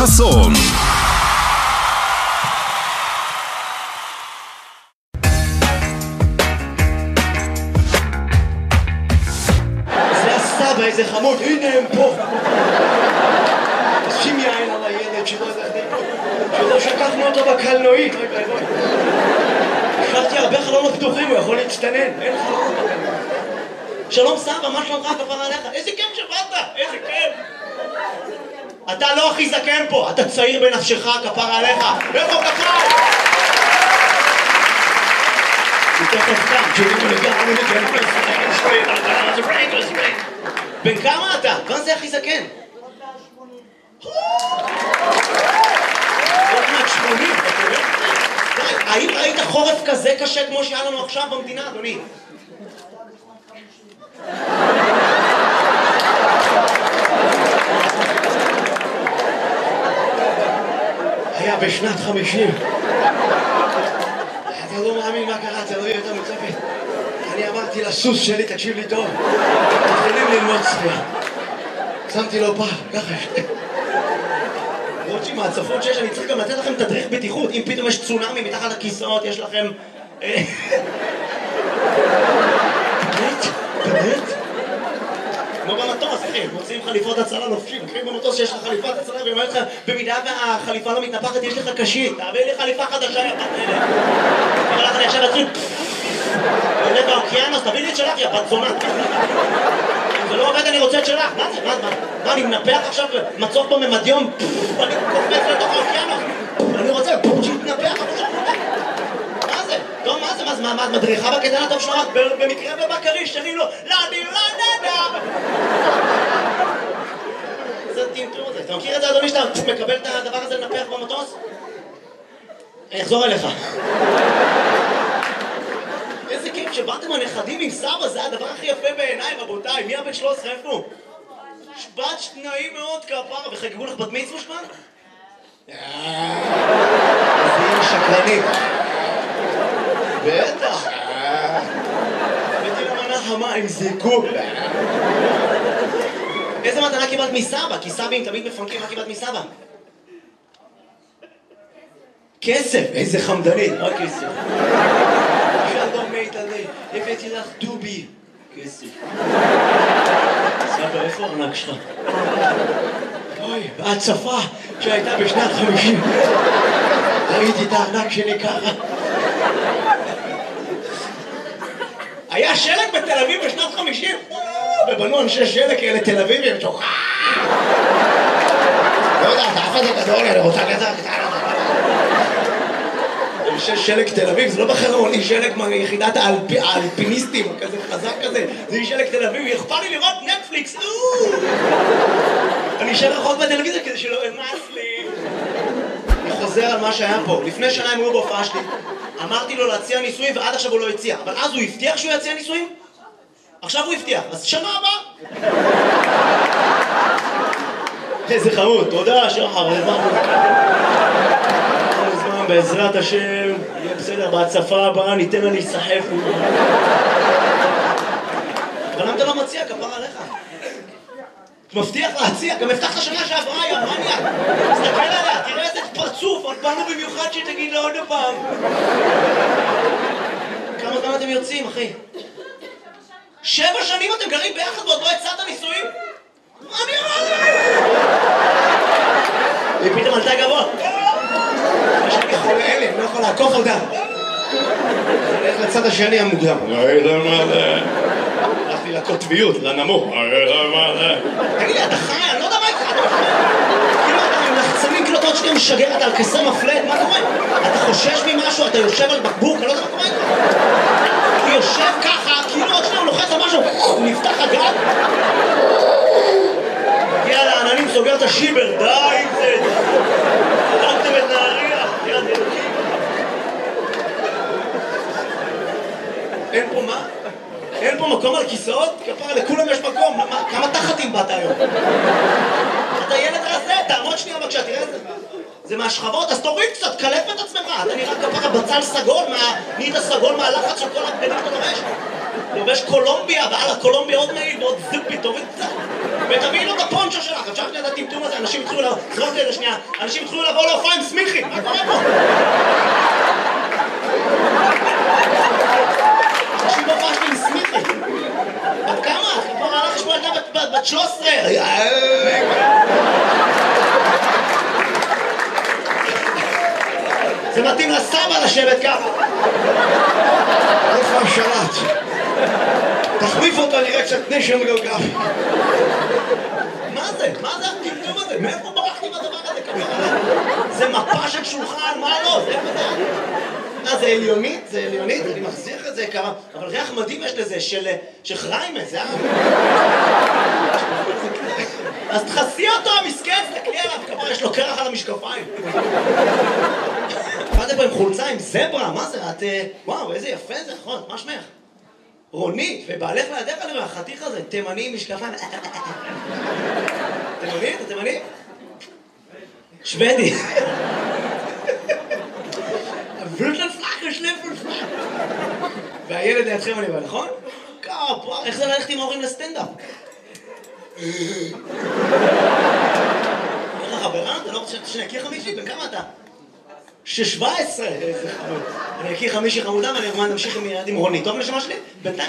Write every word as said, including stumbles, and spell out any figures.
חסון. זה הסבא, איזה חמוד, הנה הם פה. שים יין על הילד שלא שקפנו אותו בקלנועית. השארתי הרבה חלונות פתוחים, הוא יכול להצטנן, אין חלונות בקלנועית. שלום סבא, מה שלומך כפר עליך? איזה כיף שבאת, איזה כיף. אתה לא הכי זקן פה, אתה צעיר בנפשך כפר עליך. איפה קפר? הוא תכף קם, שבינו לגמרי לגמרי לגמרי. בן כמה אתה? כאן זה הכי זקן. עוד מעט שמונים, אתה רואה? האם ראית חורף כזה קשה כמו שהיה לנו עכשיו במדינה, אדוני? היה בשנת חמישים. אתה לא מאמין מה קרה, אתה לא יהיה יותר מצפת. אני אמרתי לסוס שלי, תקשיב לי טוב, תתחילים ללמוד צפייה. שמתי לו פעם, ככה. למרות שעם ההצפות שיש, אני צריך גם לתת לכם תדריך בטיחות. אם פתאום יש צונאמי מתחת לכיסאות, יש לכם... פנט? פנט? כמו במטוס, אחי, מוצאים חליפות הצלה לובשים. אחי, במטוס שיש לך חליפת הצלה, ואומר לך, במידה והחליפה לא מתנפחת, יש לך קשית. תעביר לי חליפה חדשה, יא בת מלך. אבל לך אני עכשיו אצליח... עולה באוקיינוס, תביא לי את שלך, יא בת זונה. אם זה לא עובד, אני רוצה את שלך. מה זה? מה? מה? אני מנפח עכשיו מצוף בממדיום, אני קופץ לתוך האוקיינוס. אני רוצה שיתנפח, אבל שם נפח. מה זה? טוב, מה זה? מה זה? מדריכה בקטנה טוב שלך? במקרה ובקריש, שרים לו, לא, אני לא נדע. זה טמטום הזה. אתה מכיר את זה, אדוני, שאתה מקבל את הדבר הזה לנפח במטוס? אני אחזור אליך. איזה כיף שבאתם הנכדים עם סבא, זה הדבר הכי יפה בעיניי, רבותיי. מי הבן שלוש עשרה איפה? שבת נעים מאוד כפרה, וחגגו לך בת מצווה שמן? איזה אימא שקרנית. בטח. הבאתי למנה חמה עם זיקוק. איזה מתנה קיבלת מסבא? כי סבים תמיד מפנקים, מה קיבלת מסבא? כסף, איזה חמדנית, רק כסף. שלום מית עלי, הבאתי לך דובי. כסף. סבא, איפה הארנק שלך? אוי, בהצפה שהייתה בשנת חמישים. ראיתי את הארנק שלי ככה. היה שלג בתל אביב בשנת חמישים? ובנו אנשי שלג כאלה תל אביבים, שוחה! לא יודע, אתה אף אחד גדול, אני רוצה כזה קטנה. אנשי שלג תל אביב, זה לא בחרון, היא שלג מיחידת האלפיניסטים, כזה חזק כזה. זה היא שלג תל אביב, יכפה לי לראות נטפליקס, אני אשאר רחוק בטלוויזיה כדי שלא אמס לי. אני חוזר על מה שהיה פה. לפני שנה הם היו בהופעה שלי, אמרתי לו להציע נישואים ועד עכשיו הוא לא הציע. אבל אז הוא הבטיח שהוא יציע נישואים? עכשיו הוא הבטיח, אז שנה הבאה. איזה חמוד, תודה שחר, הזמן, בעזרת השם, יהיה בסדר, בהצפה הבאה ניתן לה להיסחף. אבל למה אתה לא מציע, כפרה עליך? מבטיח להציע, גם הבטחת שנה שעברה, יא מניאק. תסתכל עליה, תראה איזה פרצוף, עוד באנו במיוחד שתגיד לה עוד פעם. כמה זמן אתם יוצאים, אחי? שבע שנים אתם גרים ביחד ועוד לא הצעת נישואים? מה אני אמר לי? היא פתאום עלתה גבוה. יש לי חולה אלה, אני לא יכול לעקוף אותה. אני הולך לצד השני המוקדם. הלכתי לקוטביות, לנמוך. תגיד לי, אתה חי? אני לא יודע מה איתך. כאילו אתה עם לחצנים קלוטות שאתה משגר, אתה על כסר מפלט, מה קורה? אתה חושש ממשהו, אתה יושב על בקבוק, אני לא יודע מה קורה איתך. הוא יושב ככה, כאילו עוד שניה הוא לוחץ על משהו, הוא נפתח הגל. מגיע לעננים, סוגר את השיבר, די עם זה. דאגתם את נהריה, יד אלוקים. אין פה מה? אין פה מקום על כיסאות? כפרה, לכולם יש מקום. כמה תחתים באת היום? אתה ילד רזה, תעמוד שנייה בבקשה, תראה תראה את זה. זה מהשכבות, אז תוריד קצת, קלף את עצמך. אתה נראה כפרה בצל סגול, נהיית סגול מהלחץ של כל הבגדים אתה לובש. לובש קולומביה, ועלה קולומביה עוד מעיל ועוד זיפי, תוריד קצת. ותביאי לו את הפונצ'ו שלך, אפשר שנייה את הטמטום הזה, אנשים התחילו לבוא, זרוק לי את זה שנייה, אנשים התחילו לבוא להופעה עם סמיכי, מה קורה פה? אנשים בהופעה שלי עם סמיכי. בת כמה? כבר הלך לשמוע ילדה בת שלוש עשרה. זה מתאים לסבא לשבת ככה. איפה השלט? תחליף אותו, נראה קצת נשם גלגל. מה זה? מה זה הטמטום הזה? מאיפה ברחתי מהדבר הזה? זה מפה של שולחן, מה לא? זה איפה זה? אה, זה עליונית? זה עליונית? אני מחזיך את זה כמה... אבל ריח מדהים יש לזה, של חריימה, זה היה... אז תחסי אותו, המסכן, תקלי עליו, כמה יש לו קרח על המשקפיים. באתם פה עם חולצה, עם זברה, מה זה? את... וואו, איזה יפה זה, נכון, מה שמך? רונית, ובעלך לידך אני רואה, החתיך הזה, תימני עם משקפיים. תימני? אתה תימני? שוודי. והילד לידכם אני רואה, נכון? קאפ, איך זה ללכת עם ההורים לסטנדאפ? איך החברה? אתה לא רוצה שאני אכיר לך מישהי? בן כמה אתה? שש-שבע עשרה! איזה חמוד. אני אכיר לך מישהי חמודה ואני נמשיך עם רונית. טוב נשמה שלי? בינתיים